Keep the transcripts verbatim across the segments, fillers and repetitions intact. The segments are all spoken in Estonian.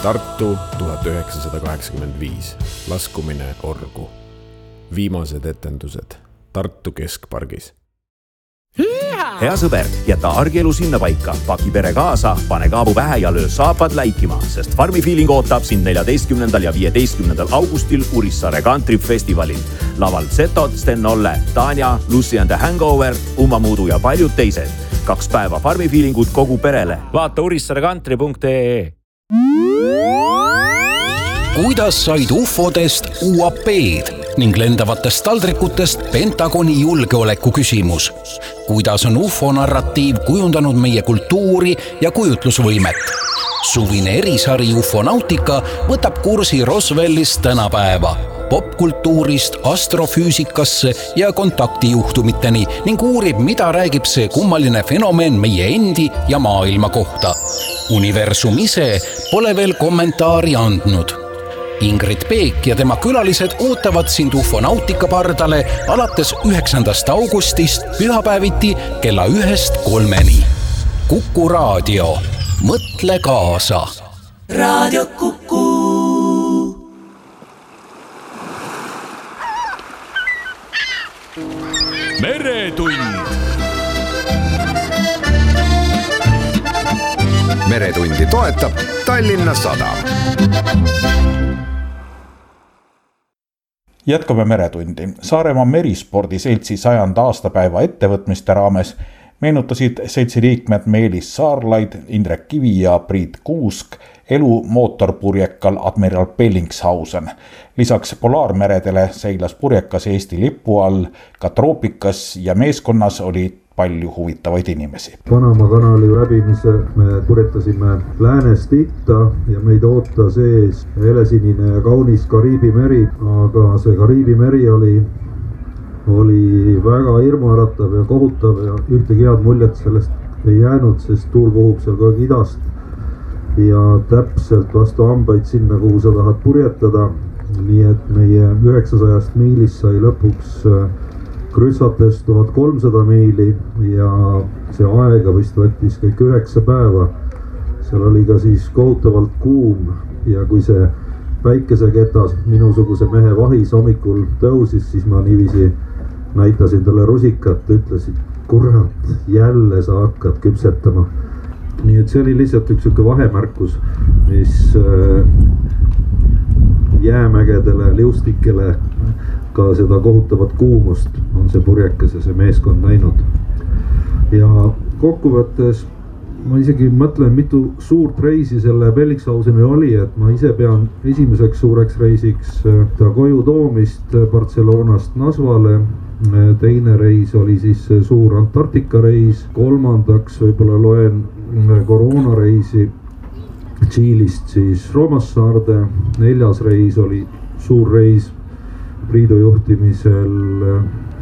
Tartu tuhat üheksasada kaheksakümmend viis. Laskumine orgu. Viimased etendused Tartu keskpargis. Hea sõber, jäta argielu sinna paika, paki pere kaasa, pane kaabu pähe ja löö saapad läikima, sest Farmi Feeling ootab sind neljateistkümnendal ja viieteistkümnendal augustil Urissaare Country Festivalil. Laval Zetod, Sten Olle, Tanja, Lucy and the Hangover, Uma Muudu ja paljud teised. Kaks päeva Farmi Feelingut kogu perele. Vaata urissaare country punkt ee. Kuidas said ufodest U A P-d ning lendavatest taldrikutest Pentagoni julgeoleku küsimus? Kuidas on ufo narratiiv kujundanud meie kultuuri ja kujutlusvõimet? Suvine erisari Ufonautika võtab kursi Roswellist tänapäeva, popkultuurist astrofüüsikasse ja kontaktijuhtumiteni ning uurib, mida räägib see kummaline fenomen meie endi ja maailma kohta. Universum ise pole veel kommentaari andnud. Ingrid Peek ja tema külalised ootavad sind Ufonautika pardale alates üheksandast augustist pühapäeviti kella ühest kolmeni. Kuku raadio. Mõtle kaasa. Raadio Kuku. Meretund. Meretundi toetab Tallinna Sadam. Jätkame Meretundi. Saaremaa Merispordi seltsi sajanda aastapäeva ettevõtmiste raames meenutasid seltsi liikmed Meelis Saarlaid, Indrek Kivi ja Priit Kuusk elu mootorpurjekal Admiral Bellingshausen. Lisaks polaarmeredele seilas purjekas Eesti lipu all, ka troopikas ja meeskonnas oli palju huvitavaid inimesi. Panama kanali läbimise me purjetasime läänest itta ja meid ootas ees helesinine ja kaunis Kariibi meri, aga see Kariibi meri oli, oli väga hirmuäratav ja kohutav ja ühtegi head muljet sellest ei jäänud, sest tuul puhub seal kogu aeg idast ja täpselt vastu hambaid sinna, kuhu sa tahad purjetada. Nii et meie üheksasajast miilist sai lõpuks krütsates tuhat kolmsada miili ja see aega vist võttis kõik üheksa päeva. Seal oli ka siis kohutavalt kuum ja kui see päikeseketas minusuguse mehe vahis hommikul tõusis, siis ma niiviisi näitasin talle rusikat, ütlesin, kurat, jälle sa hakkad küpsetama. Nii et see oli lihtsalt üks üks vahemärkus, mis jäämägedele, liustikele ka seda kohutavat kuumust on see purjekas ja see meeskond näinud. Ja kokkuvõttes ma isegi mõtlen, mitu suurt reisi selle Bellingshauseni oli, et ma ise pean esimeseks suureks reisiks ta koju toomist Barcelonast Nasvale. Teine reis oli siis suur Antarktika reis. Kolmandaks võib-olla loen koroona reisi Tšiilist siis Romassaarde. Neljas reis oli suur reis Priidu juhtimisel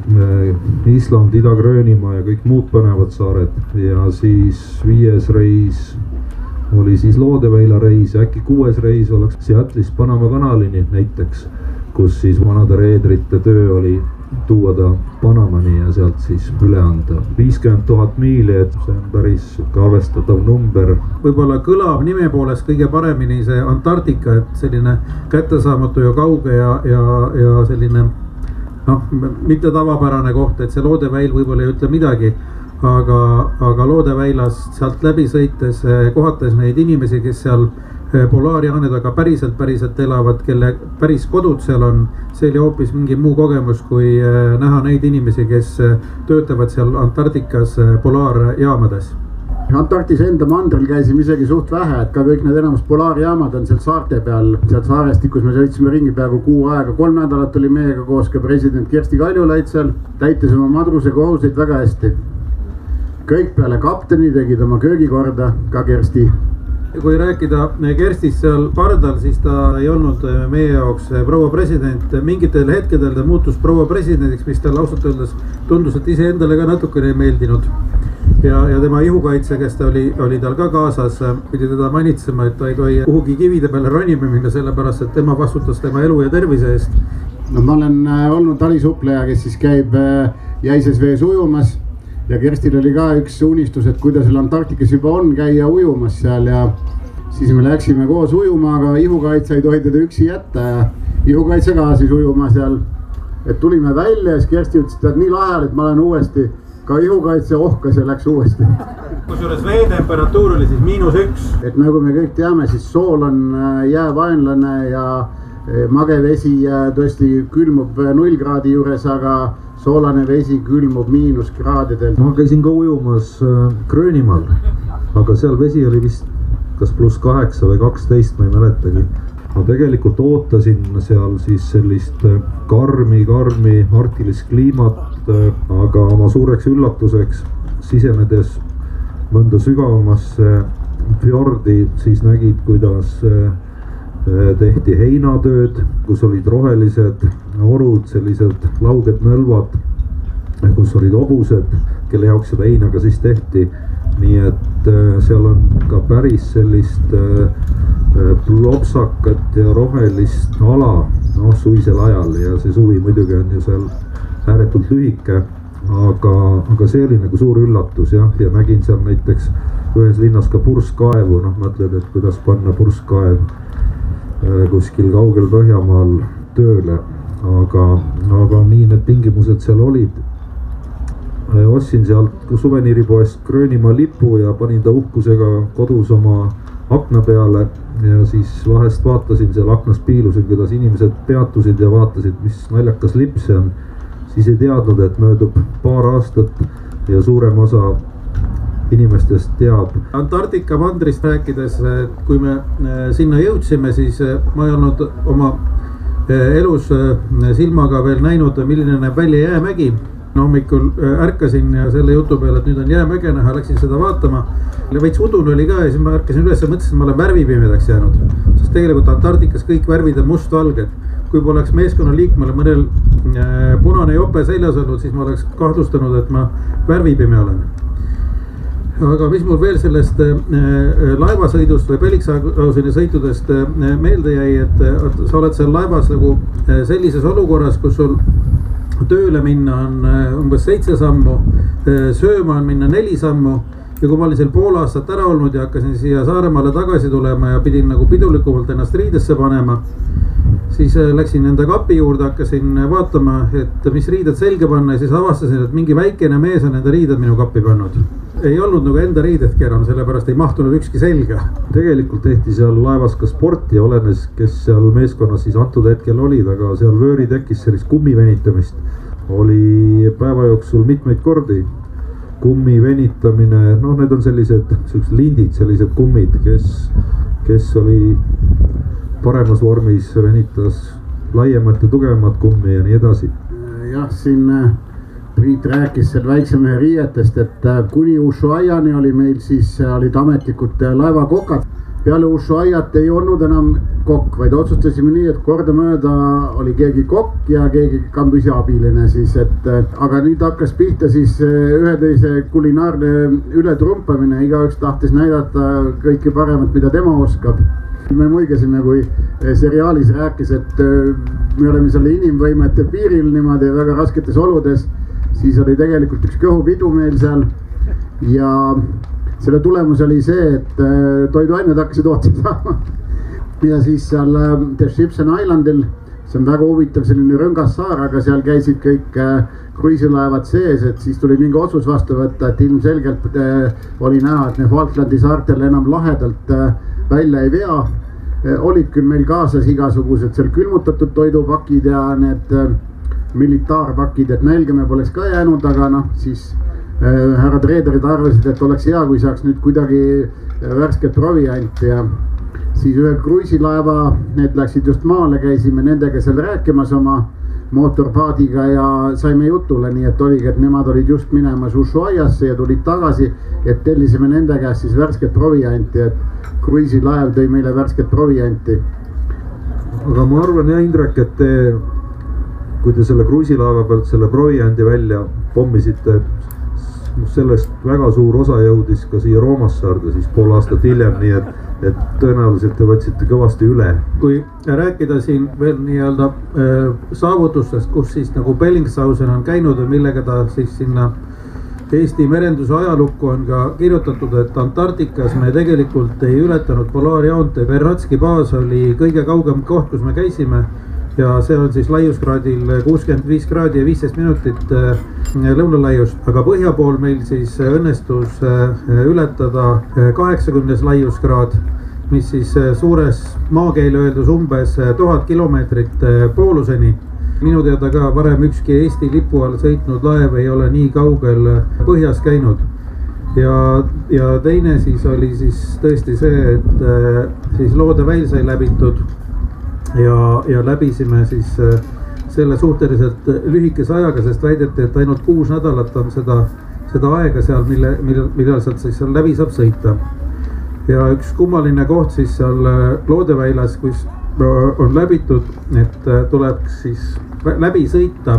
Island, Ida-Gröönimaa ja kõik muud põnevad saared. Ja siis viies reis oli siis Loodeväila reis ja äkki kuues reis oleks Seattle'ist Panama kanalini näiteks, kus siis vanade reedrite töö oli tuua ta Panamani ja sealt siis üle anda. viiskümmend tuhat miili, et see on päris arvestatav number. Võib-olla kõlab nime poolest kõige paremini see Antarktika, et selline kättesaamatu ja kauge ja, ja, ja selline noh, mitte tavapärane koht, et see Loodeväil võib-olla ei ütle midagi, aga, aga Loodeväilas sealt läbi sõites kohates neid inimesi, kes seal polaarjaane taga päriselt, päriselt elavad, kelle päris kodud seal on, see oli hoopis mingi muu kogemus, kui näha neid inimesi, kes töötavad seal Antarktikas polaarjaamades. Antarktise enda mandril käisime isegi suht vähe, et ka kõik need enamus polaarjaamad on seal saarte peal. Sealt saarestikus me sõitsime ringi peaaegu kuu aega, kolm nädalat oli meiega koos ka president Kersti Kaljulaid seal, täitis oma madruse kohuseid väga hästi. Kõik peale kapteni tegid oma köögikorda, ka Kersti. Kui rääkida Kerstist seal pardal, siis ta ei olnud meie jaoks proua president. Mingitel hetkedel ta muutus proua presidendiks, mis tal ausalt öeldes tundus, et ise endale ka natukene ei meeldinud. Ja, ja tema ihukaitse, kes ta oli, oli tal ka kaasas, pidi teda manitsema, et ta ei tohi kuhugi kivide peale ronima minna, sellepärast, et tema vastutas tema elu ja tervise eest. No ma olen olnud talisupleja, kes siis käib jäises vees ujumas. Ja Kerstil oli ka üks unistus, et kui ta seal Antarktikas juba on, käia ujumas seal ja siis me läksime koos ujuma, aga ihukaitse ei tohi teda üksi jätta ja ihukaitse ka siis ujuma seal. Et tulime välja ja siis Kersti ütles, et nii lahel, et ma olen uuesti ka ihukaitse ohkas ja läks uuesti. Kusjuures veetemperatuur oli siis miinus üks. Et nagu me kõik teame, siis sool on jäävaenlane ja mage vesi tõesti külmub null kraadi juures, aga soolane vesi külmub miinuskraadidel. Ma käisin ka ujumas Gröönimaal, aga seal vesi oli vist kas pluss kaheksa või kaksteist, ma ei mäletagi. Ma tegelikult ootasin seal siis sellist karmi, karmi arktilist kliimat, aga oma suureks üllatuseks sisenedes mõnda sügavamasse fjordi, siis nägid, kuidas tehti heinatööd, kus olid rohelised orud, sellised lauged nõlvad, kus olid hobused, kelle jaoks seda heinaga siis tehti. Nii et seal on ka päris sellist plopsakat ja rohelist ala, noh, suvisel ajal ja see suvi muidugi on ju seal ääretult lühike, aga, aga see oli nagu suur üllatus jah, ja nägin seal näiteks ühes linnas ka purskkaevu, noh, mõtled, et kuidas panna purskkaev kuskil kaugel Põhjamaal tööle, aga, aga nii need tingimused seal olid. Ostsin sealt suveniiripoest Gröönimaa lipu ja panin ta uhkusega kodus oma akna peale ja siis vahest vaatasin seal aknas piilusin, kuidas inimesed peatusid ja vaatasid, mis naljakas lipp see on. Siis ei teadnud, et möödub paar aastat ja suurem osa inimestest teab. Antarktika mandrist rääkides, kui me sinna jõudsime, siis ma ei olnud oma elus silmaga veel näinud, milline näeb välja jäämägi. No, hommikul ärkasin ja selle jutu peale, et nüüd on jäämäge näha, läksin seda vaatama. Veits udun oli ka ja siis ma ärkasin üles ja mõtlesin, et ma olen värvipimedaks jäänud. Sest tegelikult Antarktikas kõik värvid on must-valged. Kui poleks meeskonna liikmele mõnel punane jope seljas olnud, siis ma oleks kahtlustanud, et ma värvipime olen. Aga mis mul veel sellest laevasõidust või Peliksauseni sõitudest meelde jäi, et sa oled seal laevas nagu sellises olukorras, kus sul tööle minna on umbes seitse sammu, sööma on minna neli sammu ja kui ma olin seal pool aastat ära olnud ja hakkasin siia Saaremaale tagasi tulema ja pidin nagu pidulikumalt ennast riidesse panema, siis läksin enda kapi juurde, hakkasin vaatama, et mis riided selga panna ja siis avastasin, et mingi väikene mees on enda riided minu kappi pannud. Ei olnud nagu enda riidetki enam, sellepärast ei mahtunud ükski selga. Tegelikult tehti seal laevas ka sporti, olenes, kes seal meeskonnas siis antud hetkel olid, aga seal vööri tekkis sellist kummi venitamist. Oli päeva jooksul mitmeid kordi. Kummi venitamine, noh, need on sellised, sellised lindid, sellised kummid, kes, kes oli paremas vormis, venitas laiemat ja tugevamat kummi ja nii edasi. Jah, siin Priit rääkis seal väiksemehe riietest, et kuni Ushuaiani oli meil siis olid ametlikud laevakokad. Peale Ushuaiat ei olnud enam kokk, vaid otsustasime nii, et kordamööda oli keegi kokk ja keegi kambüsi abiline siis, et aga nüüd hakkas pihta siis ühe teise kulinaarne ületrumpamine, igaüks tahtis näidata kõike paremat, mida tema oskab. Me muigasime, kui seriaalis rääkis, et me oleme selle inimvõimete piiril niimoodi väga rasketes oludes, siis oli tegelikult üks kõhupidu meil seal ja selle tulemus oli see, et toiduained hakkasid otsa saama. Ja siis seal Deception Islandil, see on väga huvitav selline rõngas saar, aga seal käisid kõik kruiisilaevad sees, et siis tuli mingi otsus vastu võtta, et ilmselgelt oli näha, et ne Falklandi saartel enam lahedalt välja ei vea. Olid küll meil kaasas igasugused seal külmutatud toidupakid ja need militaarpakid, et nälgame poleks ka jäänud, aga noh, siis härrad reederid arvasid, et oleks hea, kui saaks nüüd kuidagi värsket provianti ja siis ühe kruiisilaeva, need läksid just maale, käisime nendega seal rääkimas oma mootorpaadiga ja saime jutule, nii et oligi, et nemad olid just minemas Ushuaiasse ja tulid tagasi, et tellisime nende käest siis värsket provianti, et kruiisilaev tõi meile värsket provianti. Aga ma arvan jah, Indrek, et te, kui te selle kruiisilaeva pealt selle proviandi välja pommisite, sellest väga suur osa jõudis ka siia Roomassaarde siis pool aastat hiljem, nii et, et tõenäoliselt te võtsite kõvasti üle. Kui rääkida siin veel nii-öelda äh, saavutustest, kus siis nagu Bellingshausen on käinud ja millega ta siis sinna Eesti merenduse ajalukku on ka kirjutatud, et Antarktikas me tegelikult ei ületanud polaarjoont. Verratski baas oli kõige kaugem koht, kus me käisime ja see on siis laiuskraadil kuuskümmend viis kraadi ja viisteist minutit lõunalaiust. Aga põhja pool meil siis õnnestus ületada kaheksakümnes laiuskraad, mis siis suures maakeele öeldus umbes tuhat kilomeetrit pooluseni. Minu teada ka varem ükski Eesti lipu all sõitnud laev ei ole nii kaugel põhjas käinud. Ja, ja teine siis oli siis tõesti see, et siis Loodeväil sai läbitud ja, ja läbisime siis selle suhteliselt lühikese ajaga, sest väideti, et ainult kuus nädalat on seda, seda aega seal, mille, mille, millal sealt siis seal läbi saab sõita. Ja üks kummaline koht siis seal Loodeväilas, kus on läbitud, et tuleks siis läbi sõita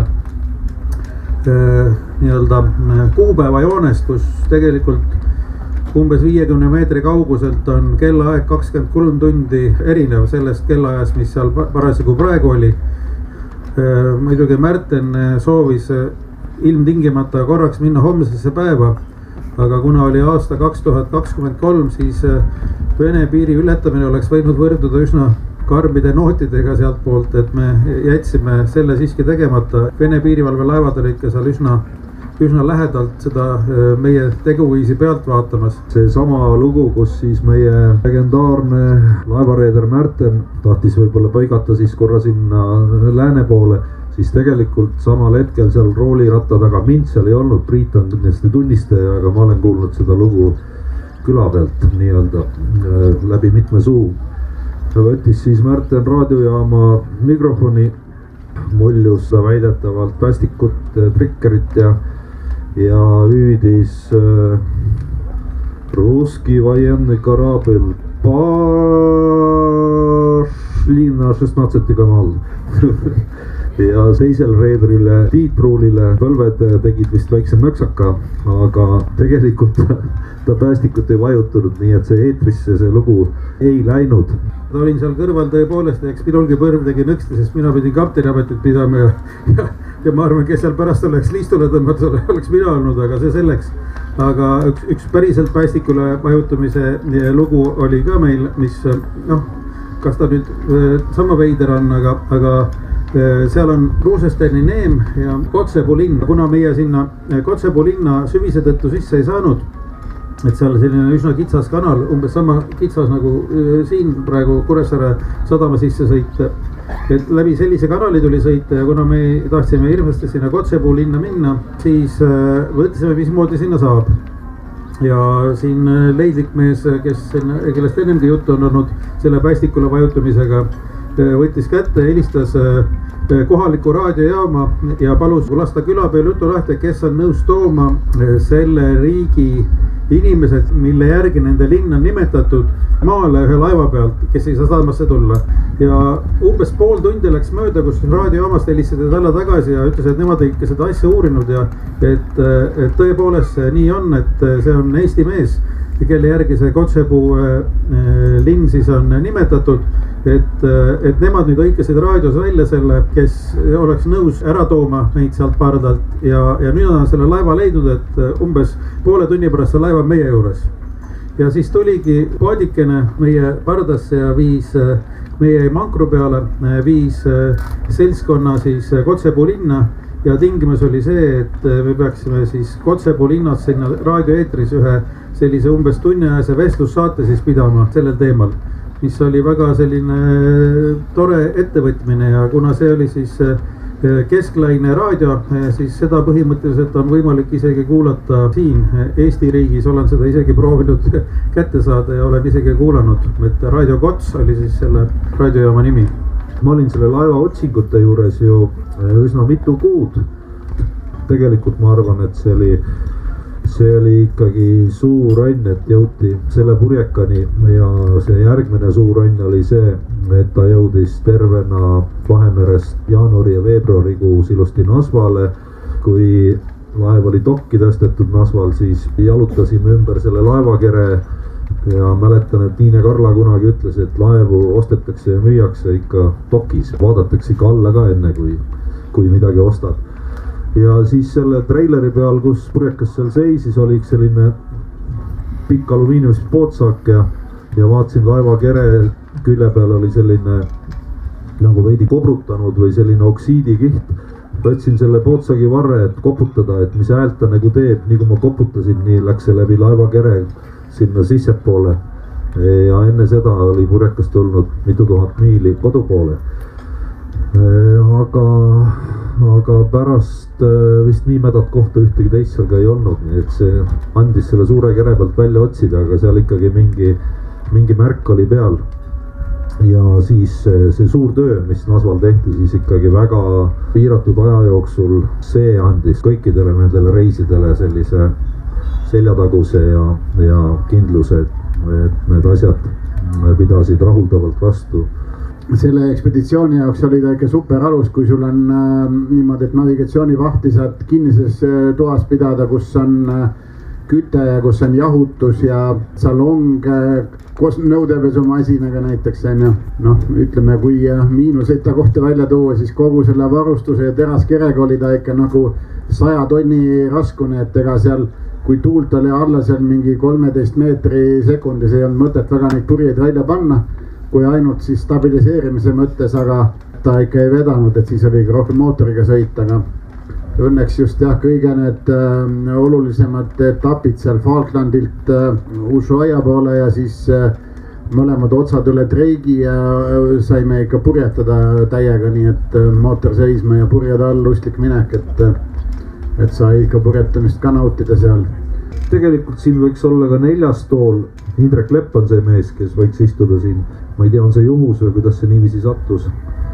äh, nii-öelda kuupäeva joonest, kus tegelikult umbes viiekümne meetri kauguselt on kellaaeg kakskümmend kolm tundi erinev sellest kellaajast, mis seal parasjagu praegu oli. Äh, muidugi Märten soovis ilmtingimata korraks minna homsesse päeva, aga kuna oli aasta kaks tuhat kakskümmend kolm, siis Vene piiri ületamine oleks võinud võrduda üsna karmide nootidega sealt poolt, et me jätsime selle siiski tegemata. Vene piirivalvelaevad olid ka seal üsna, üsna lähedalt seda meie teguviisi pealt vaatamas. See sama lugu, kus siis meie legendaarne laevareeder Märten tahtis võib-olla paigata siis korra sinna lääne poole, siis tegelikult samal hetkel seal rooliratta taga mind seal ei olnud. Priit on kindlasti tunnistaja, aga ma olen kuulnud seda lugu küla pealt nii-öelda läbi mitme suu. Võttis siis Märten raadiojaama mikrofoni, muljus väidetavalt päästikut, trikkerit ja, ja hüüdis äh, Ruski военный корабль пошли на шестнадцатый kanal. Ja teisel reederile Tiit Pruulile põlved tegid vist väikse möksaka, aga tegelikult ta päästikut ei vajutanud, nii et see eetrisse see lugu ei läinud. Ta olin seal kõrval tõepoolest, eks minulgi põrv tegi nõksti, sest mina pidin kapteniametit pidama ja, ja, ja ma arvan, kes seal pärast oleks liistule tõmmata, oleks mina olnud, aga see selleks. Aga üks, üks päriselt päästikule vajutamise lugu oli ka meil, mis noh, kas ta nüüd sama veider on, aga, aga seal on Ruusesteni neem ja Kotsepuu linn. Kuna meie sinna Kotsepuu linna süvise tõttu sisse ei saanud, et seal selline üsna kitsas kanal, umbes sama kitsas nagu siin praegu Kuressaare sadama sisse sõita, et läbi sellise kanali tuli sõita ja kuna me tahtsime hirmsasti sinna Kotsepuu linna minna, siis võtsime, mismoodi sinna saab. Ja siin leidlik mees, kes, kellest ennemgi juttu on olnud selle päästikule vajutamisega, võttis kätte, helistas kohaliku raadiojaama ja palus lasta küla peal jutu lahti, kes on nõus tooma selle riigi inimesed, mille järgi nende linn on nimetatud maale ühe laeva pealt, kes ei saa sadamasse tulla. Ja umbes pool tundi läks mööda, kus raadiojaamast helistasid talle tagasi ja ütles, et nemad ikka seda asja uurinud ja et, et tõepoolest see nii on, et see on Eesti mees, kelle järgi see Kotsepuu linn siis on nimetatud, et, et nemad nüüd õikasid raadios välja selle, kes oleks nõus ära tooma meid sealt pardalt ja, ja nüüd on selle laeva leidnud, et umbes poole tunni pärast see laeva meie juures. Ja siis tuligi paadikene meie pardasse ja viis meie mankru peale, viis seltskonna siis Kotsepuu linna ja tingimus oli see, et me peaksime siis Kotsepuu linnas sinna raadioeetris ühe sellise umbes tunniajase vestlussaate siis pidama sellel teemal, mis oli väga selline tore ettevõtmine ja kuna see oli siis kesklaine raadio, siis seda põhimõtteliselt on võimalik isegi kuulata siin Eesti riigis, olen seda isegi proovinud kätte saada ja olen isegi kuulanud, et Raadio Kots oli siis selle raadiojaama nimi. Ma olin selle laeva otsingute juures ju üsna mitu kuud. Tegelikult ma arvan, et see oli See oli ikkagi suur õnn, et jõuti selle purjekani ja see järgmine suur õnn oli see, et ta jõudis tervena Vahemerest jaanuari ja veebruarikuus ilusti Nasvale. Kui laev oli dokki tõstetud Nasval, siis jalutasime ümber selle laevakere ja mäletan, et Tiine Karla kunagi ütles, et laevu ostetakse ja müüakse ikka dokis. Vaadatakse ikka alla ka enne, kui, kui midagi ostad. ja siis selle treileri peal, kus purjekas seal seisis, oli üks selline pikk alumiiniumist pootsak ja, ja vaatasin laeva kere külje peal oli selline nagu veidi kobrutanud või selline oksiidikiht. Võtsin selle pootsagi varre, et koputada, et mis häält ta nagu teeb, nii kui ma koputasin, nii läks see läbi laeva kere sinna sissepoole. Ja enne seda oli purjekas tulnud mitu tuhat miili kodu poole. Aga, aga pärast vist nii mädat kohta ühtegi teist seal ka ei olnud, nii et see andis selle suure kere pealt välja otsida, aga seal ikkagi mingi, mingi märk oli peal. Ja siis see suur töö, mis Nasval tehti, siis ikkagi väga piiratud aja jooksul, see andis kõikidele nendele reisidele sellise seljataguse ja, ja kindluse, et need asjad pidasid rahuldavalt vastu. Selle ekspeditsiooni jaoks oli ta ikka super alus, kui sul on äh, niimoodi, et navigatsioonivahti saad kinnises äh, toas pidada, kus on äh, küte ja kus on jahutus ja salong äh, koos nõudepesumasinaga näiteks on ju. Noh, ütleme, kui äh, miinuseid ta kohta välja tuua, siis kogu selle varustuse ja teraskerega oli ta ikka nagu saja tonni raskune, et ega seal kui tuult oli alla seal mingi kolmeteist meetri sekundis, ei olnud mõtet väga neid purjeid välja panna, kui ainult siis stabiliseerimise mõttes, aga ta ikka ei vedanud, et siis oli rohkem mootoriga sõit, aga õnneks just jah, kõige need äh, olulisemad etapid seal Falklandilt äh, Ushuaia poole ja siis äh, mõlemad otsad üle Dreigi ja äh, saime ikka purjetada täiega, nii et äh, mootor seisma ja purjed all ustlik minek, et, äh, et sai ikka purjetamist ka nautida seal. Tegelikult siin võiks olla ka neljas tool. Indrek Lepp on see mees, kes võiks istuda siin. Ma ei tea, on see juhus või kuidas see niiviisi sattus.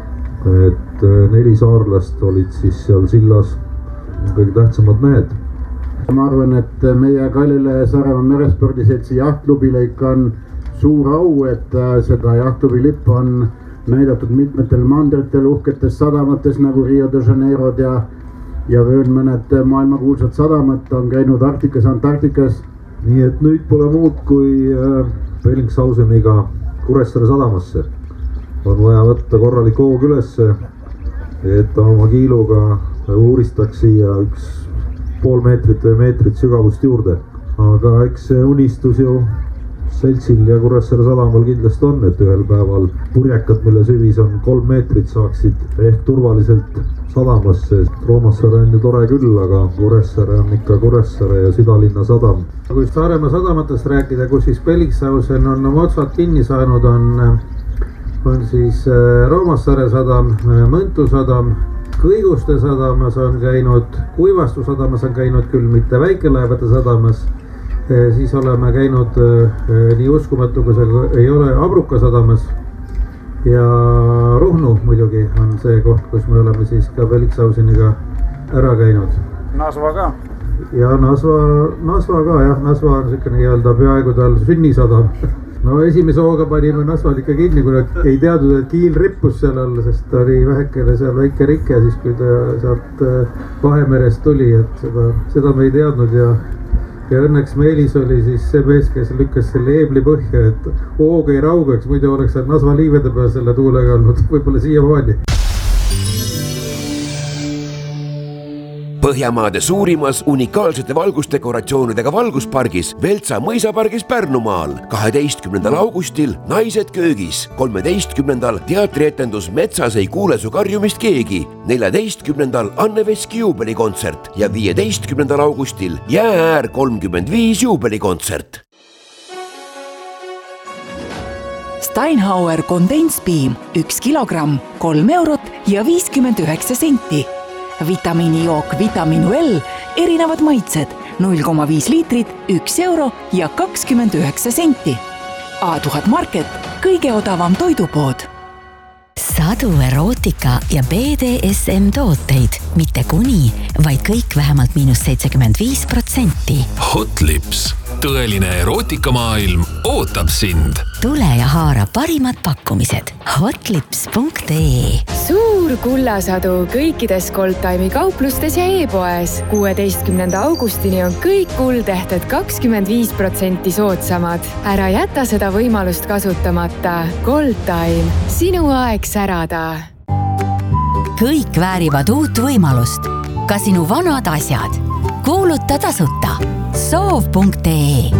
Et neli saarlast olid siis seal sillas kõige tähtsamad mehed. Ma arvan, et meie Kaljale Saaremaa merespordiseltsi jahtklubil ikka on suur au, et seda jahtklubi lipp on näidatud mitmetel mandritel, uhketes sadamates nagu Rio de Janeirod ja ja veel mõned maailmakuulsad sadamat on käinud Arktikas, Antarktikas. Nii et nüüd pole muud kui Bellingshauseniga Kuressaare sadamasse. On vaja võtta korralik hoog ülesse, et ta oma kiiluga uuristaks siia üks pool meetrit või meetrit sügavust juurde. Aga eks see unistus ju seltsil ja Kuressaare sadamal kindlasti on, et ühel päeval purjekad, mille süvis on kolm meetrit, saaksid ehk turvaliselt sadamasse. Roomassaare on ju tore küll, aga Kuressaare on ikka Kuressaare ja südalinna sadam. Kui Saaremaa sadamatest rääkida, kus siis Bellingshausen on oma otsad kinni saanud, on, on siis Roomassaare sadam, Mõntu sadam, Kõiguste sadamas on käinud, Kuivastu sadamas on käinud küll mitte väikelaevade sadamas, siis oleme käinud nii uskumatu, kui see ei ole Abruka sadamas ja Ruhnu muidugi on see koht, kus me oleme siis ka Bellingshauseniga ära käinud. Nasva ka? Ja Nasva, Nasva ka jah, Nasva on siuke nii-öelda peaaegu tal sünnisadam. No esimese hooga panime Nasval ikka kinni, kui ei teadnud, et kiil rippus seal all, sest ta oli vähekene seal väike rike, siis kui ta sealt Vahemerest tuli, et seda, seda me ei teadnud ja Ja õnneks Meelis oli siis see mees, kes lükkas selle eebli põhja, et hoog ei raugeks, muidu oleks seal Nasva liivede peal selle tuulega olnud, võib-olla siia maani. Põhjamaade suurimas unikaalsete valgusdekoratsioonidega valguspargis Veltsa mõisapargis Pärnumaal kaheteistkümnendal augustil Naised köögis, kolmeteistkümnendal teatrietendus Metsas ei kuule su karjumist keegi, neljateistkümnendal Anne Veski juubelikontsert ja viieteistkümnendal augustil Jäääär kolmkümmend viis juubelikontsert. Steinhauer kondenspiim üks kilogramm, kolm eurot ja viiskümmend üheksa senti. Vitamiinijook Vitaminu L, erinevad maitsed, null koma viis liitrit, üks euro ja kakskümmend üheksa senti. A tuhat Market, kõige odavam toidupood. Sadu erootika ja B D S M tooteid, mitte kuni, vaid kõik vähemalt miinus seitsekümmend viis protsenti. Hotlips, tõeline erootikamaailm ootab sind. Tule ja haara parimad pakkumised. hotlips punkt ee. Suur kullasadu kõikides Goldtime'i kauplustes ja e-poes. kuueteistkümnenda augustini on kõik kuldehted kakskümmend viis protsenti soodsamad. Ära jäta seda võimalust kasutamata. Goldtime, sinu aeg särada. Kõik väärivad uut võimalust. ka sinu vanad asjad. Kuuluta tasuta soov punkt ee.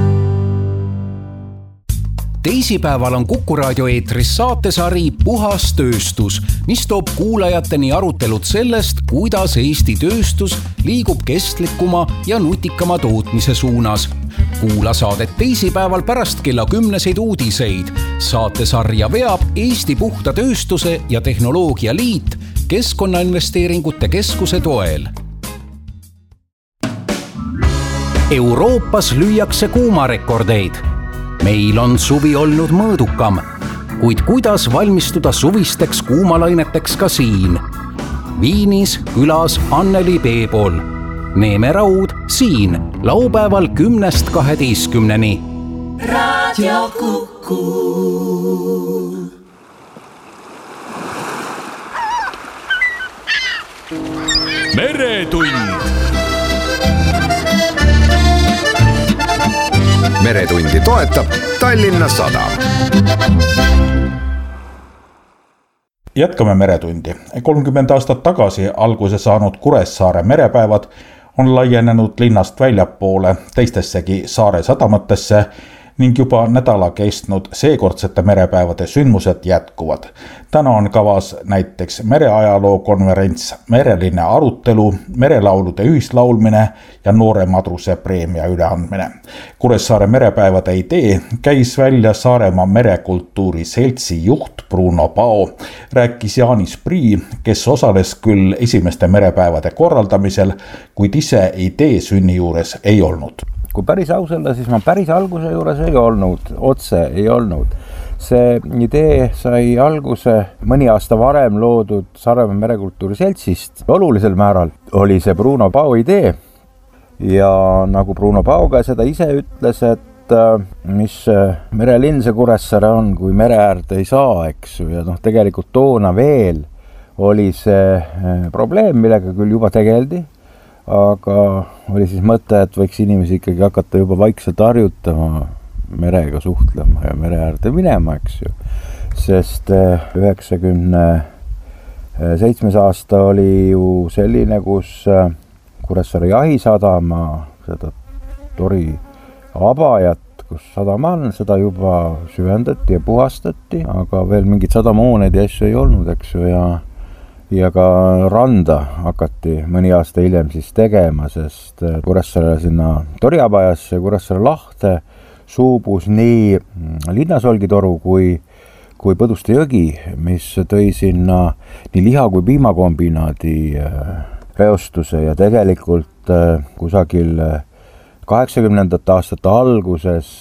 Teisipäeval on Kuku raadio eetris saatesari Puhas tööstus, mis toob kuulajateni arutelud sellest, kuidas Eesti tööstus liigub kestlikuma ja nutikama tootmise suunas. Kuula saadet teisipäeval pärast kella kümneseid uudiseid. Saatesarja veab Eesti Puhta Tööstuse ja Tehnoloogia Liit Keskkonnainvesteeringute Keskuse toel. Euroopas lüüakse kuumarekordeid. Meil on suvi olnud mõõdukam, kuid kuidas valmistuda suvisteks kuumalaineteks ka siin? Viinis külas Anneli Peebol. Neeme Raud siin laupäeval kümnest kaheteistkümneni. Radio Kuku. Meretund. Meretundi toetab Tallinna Sadam. Jätkame Meretundi. kolmkümmend aastat tagasi alguse saanud Kuressaare merepäevad on laienenud linnast väljapoole teistessegi saare sadamatesse ning juba nädala kestnud seekordsete merepäevade sündmused jätkuvad. Täna on kavas näiteks mereajaloo konverents, mereline arutelu, merelaulude ühislaulmine ja noore madruse preemia üleandmine. Kuressaare merepäevade idee käis välja Saaremaa merekultuuri seltsi juht Bruno Pao, rääkis Jaanis Prii, kes osales küll esimeste merepäevade korraldamisel, kuid ise idee sünni juures ei olnud. Kui päris ausõnda, siis ma päris alguse juures ei olnud, otse ei olnud. See idee sai alguse mõni aasta varem loodud Saaremaa merekultuuri seltsist. Olulisel määral oli see Bruno Pao idee ja nagu Bruno Pao ka seda ise ütles, et mis merelinn see Kuressaare on, kui mere äärde ei saa, eks ju, ja noh, tegelikult toona veel oli see probleem, millega küll juba tegeldi, aga oli siis mõte, et võiks inimesi ikkagi hakata juba vaikselt harjutama merega suhtlema ja mere äärde minema, eks ju. Sest üheksakümne seitsmes aasta oli ju selline, kus Kuressaare jahisadama, seda Tori abajat, kus sadama on, seda juba süvendati ja puhastati, aga veel mingid sadamooneid ja asju ei olnud, eks ju, ja ja ka randa hakati mõni aasta hiljem siis tegema, sest Kuressaare sinna Toriabajasse ja Kuressaare lahte suubus nii Linnasolgitoru kui, kui Põduste jõgi, mis tõi sinna nii liha- kui piimakombinaadi reostuse ja tegelikult kusagil kaheksakümnendate aastate alguses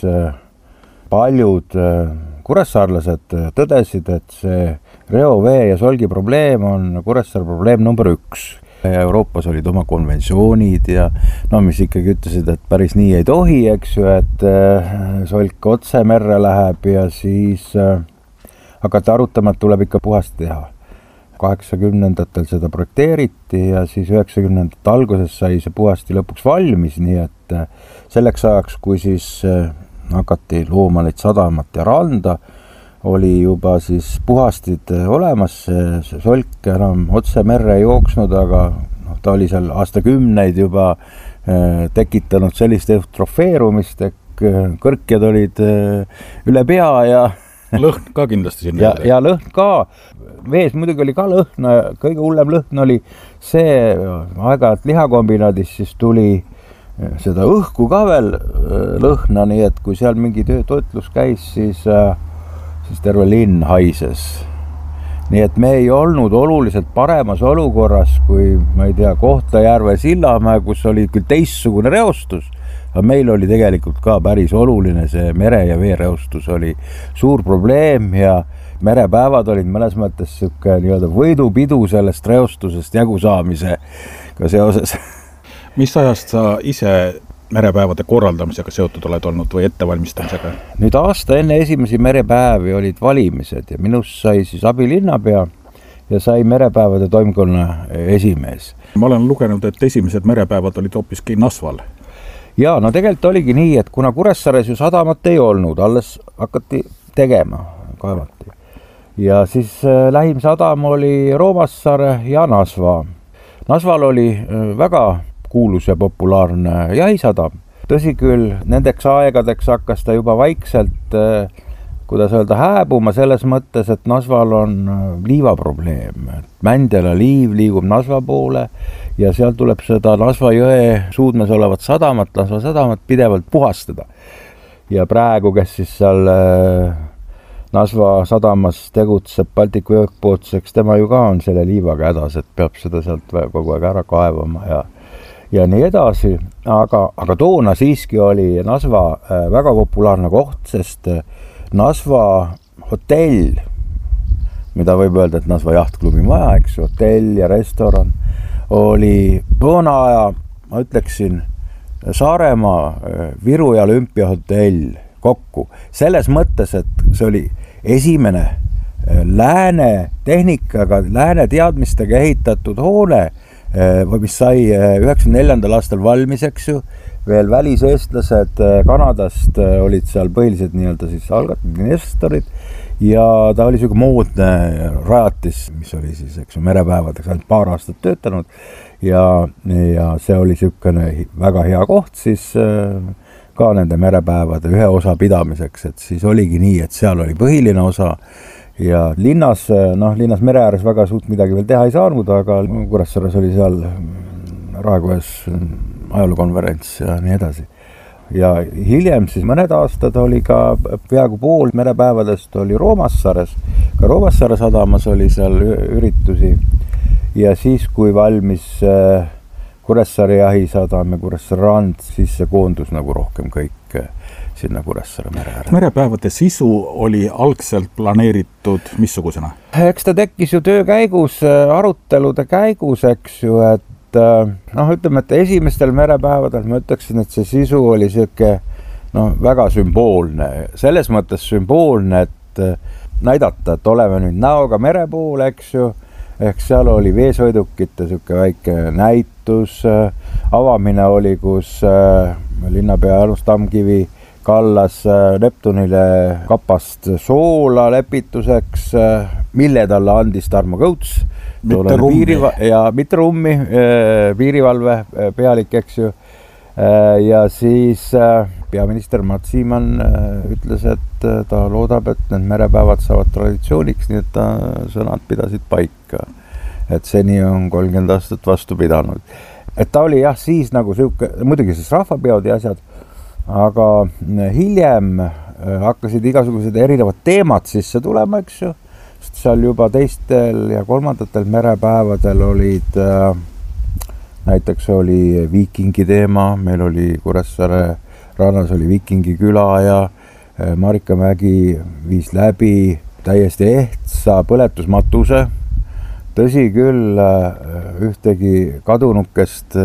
paljud kuressaarlased tõdesid, et see reovee ja solgi probleem on Kuressaare probleem number üks. Euroopas olid oma konventsioonid ja no mis ikkagi ütlesid, et päris nii ei tohi, eks ju, et solk otse merre läheb ja siis hakati arutama, et tuleb ikka puhasti teha. kaheksakümnendatel seda projekteeriti ja siis üheksakümnendate alguses sai see puhasti lõpuks valmis, nii et selleks ajaks, kui siis hakati looma neid sadamat ja randa, oli juba siis puhastid olemas, see solk enam otse merre ei jooksnud, aga no, ta oli seal aastakümneid juba äh, tekitanud sellist eutrofeerumist, et kõrkjad olid äh, üle pea ja lõhn ka kindlasti sinna. Ja, ja lõhn ka. Vees muidugi oli ka lõhn, kõige hullem lõhn oli see aega-ajalt lihakombinaadis siis tuli seda õhku ka veel lõhna, nii et kui seal mingi töötoitlus käis, siis, siis terve linn haises. Nii et me ei olnud oluliselt paremas olukorras, kui ma ei tea, Kohtla-Järve Sillamäe, kus oli küll teistsugune reostus, aga meil oli tegelikult ka päris oluline, see mere- ja veereostus oli suur probleem ja merepäevad olid mõnes mõttes siuke nii-öelda võidupidu sellest reostusest jagu saamisega seoses. Mis ajast sa ise merepäevade korraldamisega seotud oled olnud või ettevalmistamisega? Nüüd aasta enne esimesi merepäevi olid valimised ja minust sai siis abilinnapea ja sai merepäevade toimkonna esimees. Ma olen lugenud, et esimesed merepäevad olid hoopiski Nasval. Ja, no tegelikult oligi nii, et kuna Kuressaares ju sadamat ei olnud, alles hakati tegema, kaevati. Ja siis lähim sadam oli Roomassaare ja Nasva. Nasval oli väga kuulus ja populaarne jahisadam. Tõsi küll, nendeks aegadeks hakkas ta juba vaikselt, kuidas öelda, hääbuma selles mõttes, et Nasval on liivaprobleem. Mändela liiv liigub Nasva poole ja seal tuleb seda Nasva jõe suudmes olevat sadamat, Nasva sadamat pidevalt puhastada. Ja praegu, kes siis seal Nasva sadamas tegutseb Baltiku jõekpootseks, tema ju ka on selle liivaga hädas, et peab seda sealt kogu aeg ära kaevama ja, ja nii edasi. Aga, aga toona siiski oli Nasva väga populaarne koht, sest Nasva hotell, mida võib öelda, et Nasva jahtklubi maja, eks, hotell ja restoran, oli toona aja, ma ütleksin, Saaremaa Viru ja Olümpiahotell kokku. Selles mõttes, et see oli esimene lääne tehnikaga, lääne teadmistega ehitatud hoone, mis sai üheksakümne neljandal aastal valmiseks ju. Veel väliseestlased Kanadast olid seal põhilised nii-öelda siis algatavad investorid ja ta oli selline moodne rajatis, mis oli siis, eks, merepäevadeks ainult paar aastat töötanud ja, ja see oli selline väga hea koht siis ka nende merepäevade ühe osa pidamiseks, et siis oligi nii, et seal oli põhiline osa ja linnas, noh, linnas mere ääres väga suurt midagi veel teha ei saanud, aga Kuressaares oli seal Raekojas ajalookonverents ja nii edasi. Ja hiljem siis mõned aastad oli ka peaaegu pool merepäevadest oli Roomassaares, ka Roomassaare sadamas oli seal üritusi ja siis, kui valmis Kuressaare jahisadam ja Kuressaare rand, siis see koondus nagu rohkem kõik sinna Kuressaare mere ääre. Merepäevade sisu oli algselt planeeritud missugusena? Eks ta tekkis ju töö käigus, arutelude käigus, eks ju, et noh, ütleme, et esimestel merepäevadel ma ütleksin, et see sisu oli siuke, noh, väga sümboolne. Selles mõttes sümboolne, et näidata, et oleme nüüd näoga mere pool, eks ju, ehk seal oli veesõidukite siuke väike näitus, avamine oli, kus linnapea Jaanus Tamkivi kallas Neptunile kapast soola lepituseks, mille talle andis Tarmo Kõuts. Mitte rummi. Piiriva- ja mitte rummi, piirivalve pealik, eks ju. Ja siis peaminister Mart Siimann ütles, et ta loodab, et need merepäevad saavad traditsiooniks, nii et ta sõnad pidasid paika. Et seni on kolmkümmend aastat vastu pidanud. Et ta oli jah, siis nagu siuke, muidugi siis rahvapeod ja asjad, aga hiljem hakkasid igasugused erinevad teemad sisse tulema, eks ju. Seal juba teistel ja kolmandatel merepäevadel olid, näiteks oli viikingi teema, meil oli Kuressaare rannas oli viikingi küla ja Marika Mägi viis läbi täiesti ehtsa põletusmatuse. Tõsi küll, ühtegi kadunukest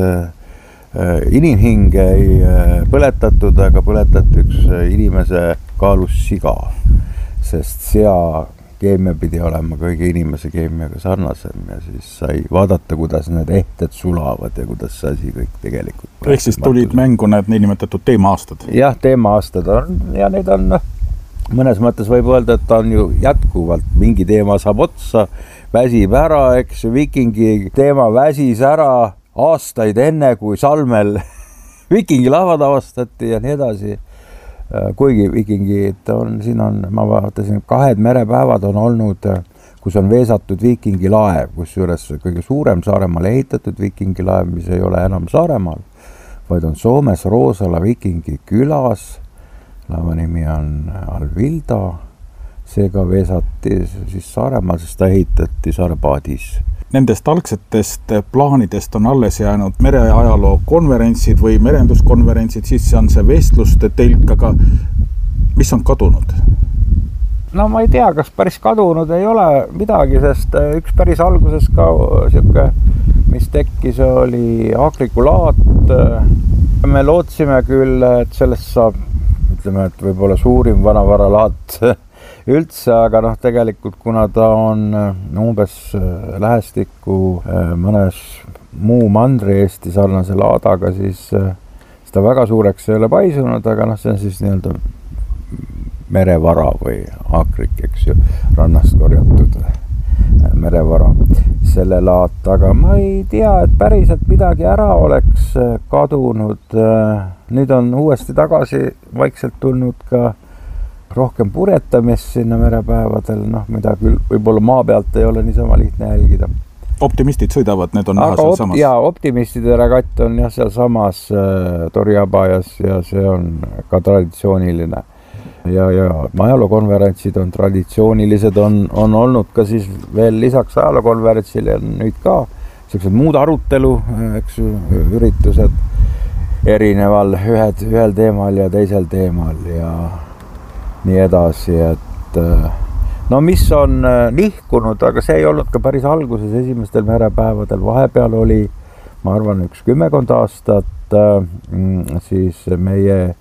inimhinge ei põletatud, aga põletati üks inimese kaalus siga, sest sea keemia pidi olema kõige inimese keemiaga sarnasem ja siis sai vaadata, kuidas need ehted sulavad ja kuidas see asi kõik tegelikult. Ehk siis tulid mängu need niinimetatud teema-aastad? Jah, teema-aastad on ja need on, mõnes mõttes võib öelda, et on ju jätkuvalt, mingi teema saab otsa, väsib ära, eks viikingi teema väsis ära aastaid enne, kui Salmel viikingi laevad avastati ja nii edasi. Kuigi viikingid on, siin on, ma vaatasin, kahed merepäevad on olnud, kus on veesatud viikingi laev, kus juures kõige suurem Saaremaal ehitatud viikingi laev, mis ei ole enam Saaremaal, vaid on Soomes Roosala viikingi külas. Laeva nimi on Alvilda. Seega veesati siis Saaremaal, sest ta ehitati Saarepaadis. Nendest algsetest plaanidest on alles jäänud mereajaloo konverentsid või merenduskonverentsid, siis on see vestluste telk, aga mis on kadunud? No ma ei tea, kas päris kadunud ei ole midagi, sest üks päris alguses ka siuke, mis tekkis, oli aakrikulaat. Me lootsime küll, et sellest saab, ütleme, et võib-olla suurim vanavaralaat üldse, aga noh, tegelikult kuna ta on umbes lähestikku mõnes muu mandri Eesti sarnase laadaga, siis seda väga suureks ei ole paisunud, aga noh, see on siis nii-öelda merevara või aakrik, eks ju, rannast korjatud merevara selle laat, aga ma ei tea, et päriselt midagi ära oleks kadunud. Nüüd on uuesti tagasi vaikselt tulnud ka rohkem purjetamist sinna merepäevadel, noh, mida küll võib-olla maa pealt ei ole niisama lihtne jälgida. Optimistid sõidavad, need on näha seal samas? Jaa, optimistide regatt on jah seal samas äh, Toriabajas ja see on ka traditsiooniline. Ja, ja ajalookonverentsid on traditsioonilised, on, on olnud ka siis veel lisaks ajalookonverentsile nüüd ka sellised muud arutelu, eks üritused erineval, ühed, ühel teemal ja teisel teemal ja nii edasi, et no mis on nihkunud, aga see ei olnud ka päris alguses esimestel merepäevadel. Vahepeal oli, ma arvan, üks kümmekond aastat siis meie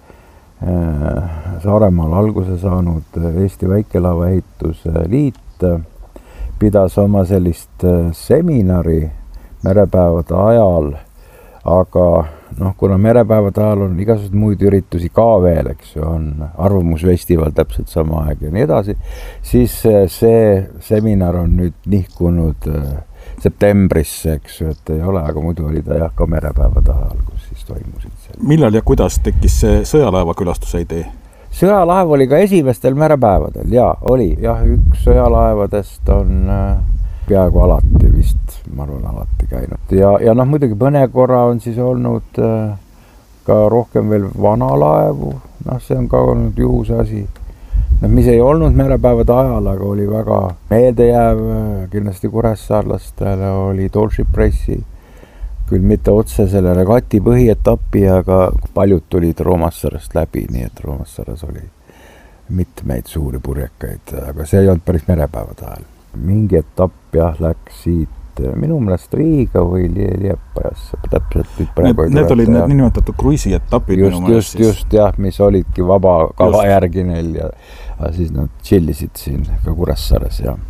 Saaremaal alguse saanud Eesti Väikelaevaehituse Liit pidas oma sellist seminari merepäevade ajal, aga noh, kuna merepäevade ajal on igasugused muid üritusi ka veel, eks ju, on arvamusfestival täpselt sama aeg ja nii edasi, siis see seminar on nüüd nihkunud septembrisse, eks ju, et ei ole, aga muidu oli ta jah ka merepäevade ajal, kus siis toimusid seal. Millal ja kuidas tekkis see sõjalaeva külastuse idee? Sõjalaev oli ka esimestel merepäevadel, jaa, oli. Jah, üks sõjalaevadest on peaaegu alati vist, ma arvan, alati käinud. Ja, ja noh, muidugi mõne korra on siis olnud ka rohkem veel vanalaevu, noh, see on ka olnud juhuse asi. No, mis ei olnud merepäevade ajal, aga oli väga meeldejääv, kindlasti Kuressaarlastele oli Tallship Race'i, küll mitte otse selle regati põhietapi, aga paljud tulid Roomassaarest läbi, nii et Roomassaares oli mitmeid suuri purjekaid, aga see ei olnud päris merepäevade ajal. Mingi etapp jah läks siit minu meelest Riiga või Liepajasse. Täpselt nüüd praegu need, need olid need nimetatud kruisi etapid just, minu just, just, just jah, mis olidki vaba kava just. Järgi neil ja, ja siis nad chillisid siin ka Kuressaares ja,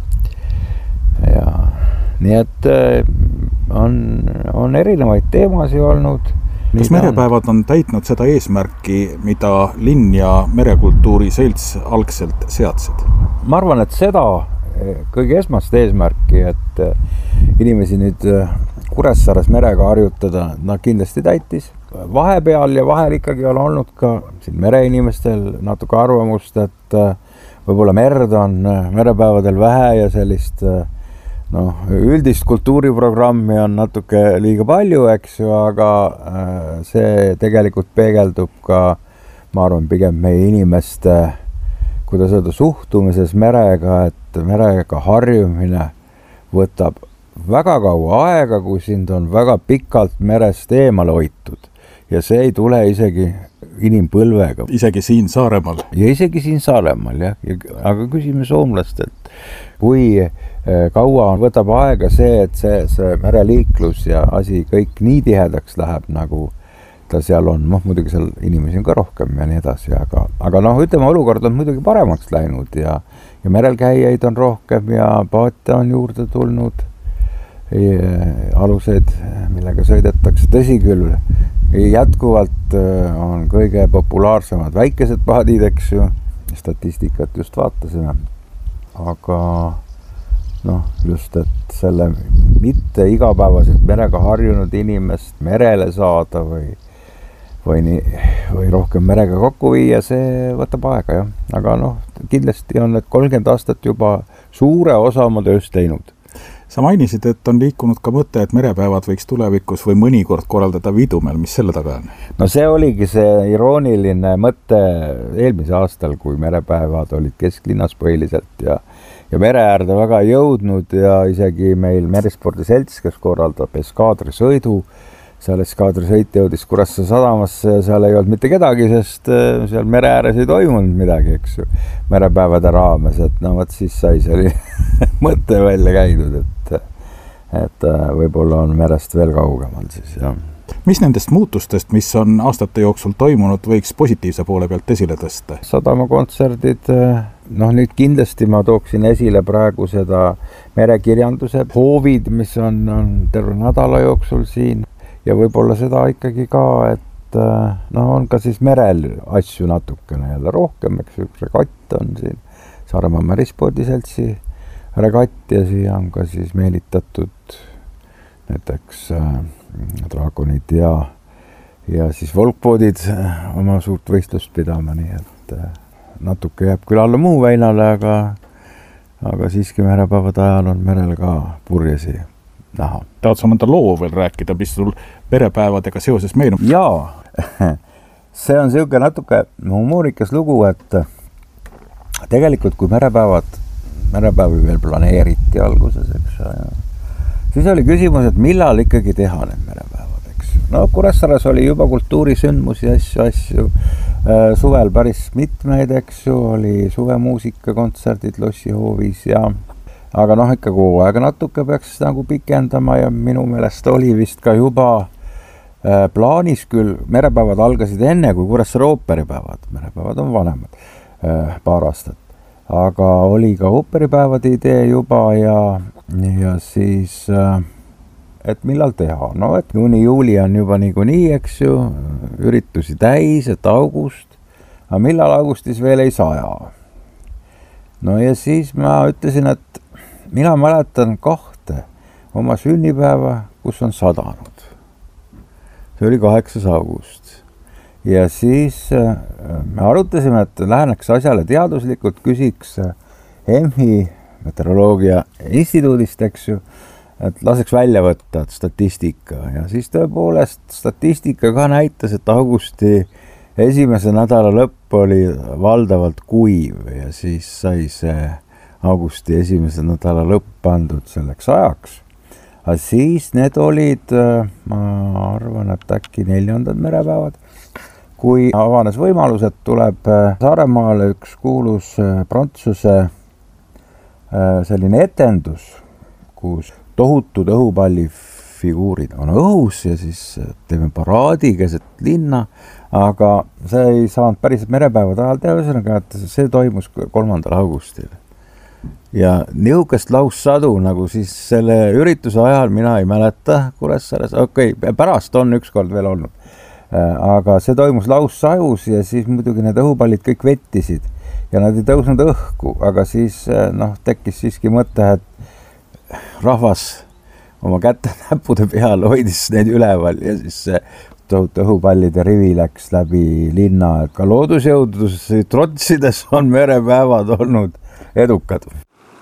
ja nii et on, on erinevaid teemasi olnud. Kas merepäevad on täitnud seda eesmärki, mida linn ja merekultuuri selts algselt seadsid? Ma arvan, et seda kõige esmast eesmärki, et inimesi nüüd Kuressaares merega harjutada, nad kindlasti täitis. Vahepeal ja vahel ikkagi on olnud ka siin mereinimestel natuke arvamust, et võib-olla merd on merepäevadel vähe ja sellist noh, üldist kultuuriprogrammi on natuke liiga palju, eks ju, aga see tegelikult peegeldub ka, ma arvan, pigem meie inimeste, kuidas öelda, suhtumises merega, et merega harjumine võtab väga kaua aega, kui sind on väga pikalt merest eemale hoitud. Ja see ei tule isegi inimpõlvega. Isegi siin Saaremaal. Ja isegi siin Saaremaal, jah. Aga küsime soomlast, et kui kaua võtab aega see, et see, see mereliiklus ja asi kõik nii tihedaks läheb, nagu ta seal on. Noh, muidugi seal inimesi on ka rohkem ja nii edasi, aga, aga noh, ütleme, olukord on muidugi paremaks läinud ja, ja merel käijaid on rohkem ja paate on juurde tulnud. Aluseid, millega sõidetakse, tõsi küll, jätkuvalt on kõige populaarsemad väikesed paadid, eks ju, statistikat just vaatasime, aga noh, just, et selle mitte igapäevaselt merega harjunud inimest merele saada või, või, nii, või rohkem merega kokku viia, see võtab aega, jah. Aga noh, kindlasti on need kolmkümmend aastat juba suure osa oma tööst teinud. Sa mainisid, et on liikunud ka mõte, et merepäevad võiks tulevikus või mõnikord korraldada Vidumel. Mis selle taga on? No see oligi see irooniline mõte eelmise aastal, kui merepäevad olid kesklinnas põhiliselt ja, ja mere äärde väga jõudnud ja isegi meil Merispordiselts, kes korraldab eskaadrisõidu, seal eskaadrisõit jõudis Kuressaare sadamasse ja seal ei olnud mitte kedagi, sest seal mere ääres ei toimunud midagi, eks ju, merepäevade raames, et no võt siis sai selline mõte välja käidud, et, et võib-olla on merest veel kaugemal siis, jah. Mis nendest muutustest, mis on aastate jooksul toimunud, võiks positiivse poole pealt esile tõsta? Sadamakontserdid, noh nüüd kindlasti ma tooksin esile praegu seda merekirjanduse hoovid, mis on, on terve nädala jooksul siin. Ja võib-olla seda ikkagi ka, et no on ka siis merel asju natukene jälle rohkem, eks üks regatt on siin Saaremaa Merispordiseltsi regatt ja siia on ka siis meelitatud näiteks äh, draagonid ja, ja siis volkpoodid oma suurt võistlust pidama, nii et äh, natuke jääb küll alla muu väinale, aga, aga siiski merepäevade ajal on merel ka purjesi näha. Tahad sa mõnda loo veel rääkida, mis sul perepäevadega seoses meenub? Jaa, see on siuke natuke humoorikas lugu, et tegelikult kui merepäevad, merepäevi veel planeeriti alguses, eks ja siis oli küsimus, et millal ikkagi teha need merepäevad, eks. No Kuressaares oli juba kultuurisündmusi asju, asju. Suvel päris mitmeid, eks ju, oli suvemuusikakontserdid Lossihoovis ja aga noh, ikka kogu aega natuke peaks nagu pikendama ja minu meelest oli vist ka juba äh, plaanis küll, merepäevad algasid enne kui Kuressaare ooperipäevad, merepäevad on vanemad äh, paar aastat, aga oli ka ooperipäevade idee juba ja ja siis, et millal teha, no et juuni-juuli on juba niikuinii, eks ju, üritusi täis, et august, aga millal augustis veel ei saja. No ja siis ma ütlesin, et mina mäletan kahte oma sünnipäeva, kus on sadanud. See oli kaheksas august. Ja siis me arutasime, et läheneks asjale teaduslikult, küsiks E M I meteoroloogia instituudist, eks ju, et laseks välja võtta statistika ja siis tõepoolest statistika ka näitas, et augusti esimese nädala lõpp oli valdavalt kuiv ja siis sai see augusti esimese nädala lõpp pandud selleks ajaks. Aga siis need olid, ma arvan, et äkki neljandad merepäevad, kui avanes võimalus, et tuleb Saaremaale üks kuulus Prantsuse selline etendus, kus tohutud õhupallifiguurid on õhus ja siis teeme paraadi keset linna, aga see ei saanud päris merepäevade ajal teha, ühesõnaga, et see toimus kolmandal augustil. Ja niisugust laussadu, nagu siis selle ürituse ajal mina ei mäleta Kuressaares, okei, okay, pärast on ükskord veel olnud, aga see toimus laussajus ja siis muidugi need õhupallid kõik vettisid ja nad ei tõusnud õhku, aga siis noh, tekkis siiski mõte, et rahvas oma kätte näppude peal hoidis neid üleval ja siis see tohutu õhupallide rivi läks läbi linna, et ka loodusjõudusi trotsides on merepäevad olnud edukad.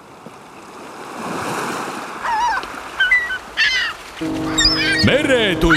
Meretund.